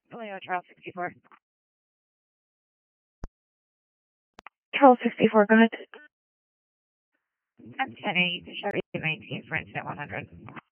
Leo, Charles 64. Charles 64, go ahead. I'm 10A, Chevy 19 for incident 100.